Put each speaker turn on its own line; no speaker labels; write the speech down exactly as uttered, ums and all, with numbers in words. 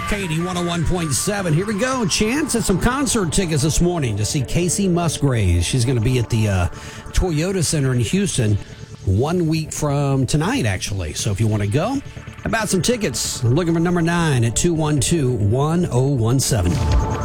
K D one oh one point seven. Here we go. Chance at some concert tickets this morning to see Casey Musgraves. She's going to be at the uh, Toyota Center in Houston one week from tonight, actually. So if you want to go, about some tickets, I'm looking for number nine at two one two, one oh one seven.